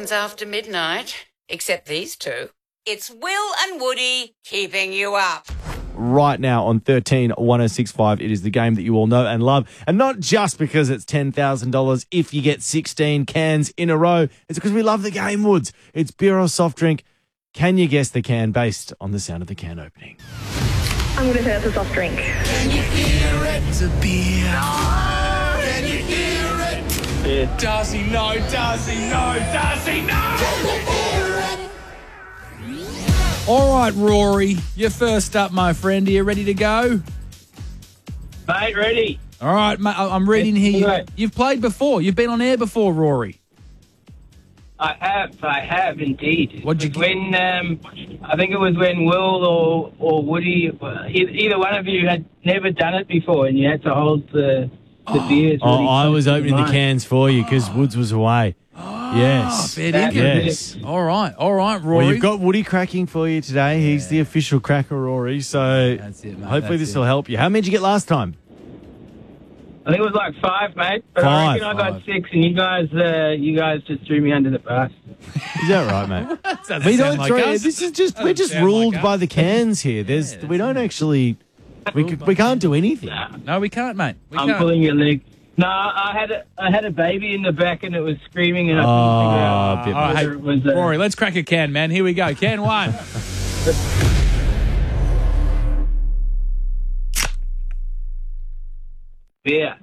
happens after midnight, except these two. It's Will and Woody keeping you up. Right now on 13-1065, it is the game that you all know and love. And not just because it's $10,000 if you get 16 cans in a row. It's because we love the game, Woods. It's beer or soft drink. Can you guess the can based on the sound of the can opening? I'm going to say that's a soft drink. Can you hear it? It's a beer. No! Can you hear it? Yeah. Darcy, no! Darcy, no! Darcy, no! Can you hear it? All right, Rory, you're first up, my friend. Are you ready to go? Mate, ready. All right, mate, I'm reading here. Right. You've played before. You've been on air before, Rory. I have indeed. What'd you It was when I think it was when Will or Woody, either one of you had never done it before, and you had to hold the beers. Oh, really I close was to opening the mine. cans for you because Woods was away. Yes. Fair That dinkum. was Yes. All right, Rory. Well, you've got Woody cracking for you today. He's the official cracker, Rory. So That's it, mate. hopefully That's this will help you. How many did you get last time? I think it was like 5, mate. But I Five. reckon I got 6, and you guys just threw me under the bus. Is that right, mate? Doesn't We sound don't like throw. us. This is just we're just sound ruled like by us. the cans here. We don't actually. We can't do anything. No, we can't, mate. We I'm can't. pulling your leg. No, I had a baby in the back, and it was screaming, and I couldn't figure out Oh, a bit All right, whether hey, it was. Rory, let's crack a can, man. Here we go. Can 1. beer.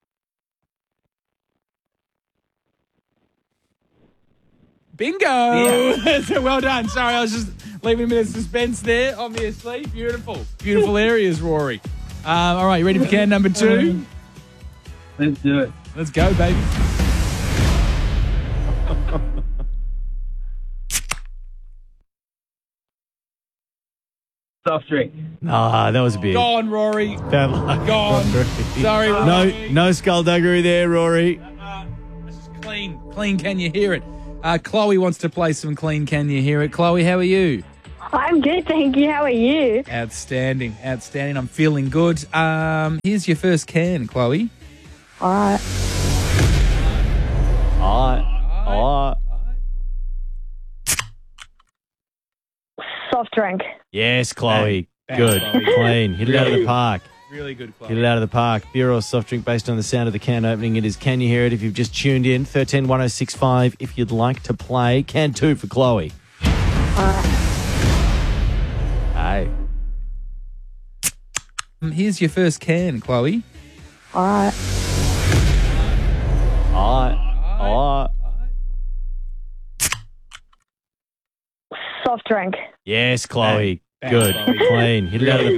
Bingo! Well done. Sorry, I was just leaving a bit of suspense there, obviously. Beautiful. Beautiful areas, Rory. All right, you ready for can number 2? Let's do it. Let's go, baby. Soft drink. Nah, that was a bit. Go on, Rory. Bad luck. Go on. Sorry, Rory. No skullduggery there, Rory. This is clean. Clean, can you hear it? Chloe wants to play some clean, can you hear it? Chloe, how are you? I'm good, thank you. How are you? Outstanding. Outstanding. I'm feeling good. Here's your first can, Chloe. All right. All right. Soft drink. Yes, Chloe. Bang, Good. Chloe. Clean. Hit it out of the park. Really good, Hit Chloe. it out of the park. Beer or soft drink based on the sound of the can opening. It is Can You Hear It? If you've just tuned in, 13-1065 if you'd like to play. Can 2 for Chloe. All right. Hey. Here's your first can, Chloe. All right. All right. Soft drink. Yes, Chloe. Bang, Good. Chloe. Clean. Hit it out of the